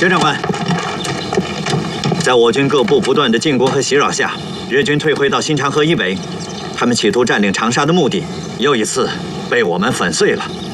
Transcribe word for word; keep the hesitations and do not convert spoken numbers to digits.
薛长官，在我军各部不断的进攻和袭扰下，日军退回到新长河以北，他们企图占领长沙的目的，又一次被我们粉碎了。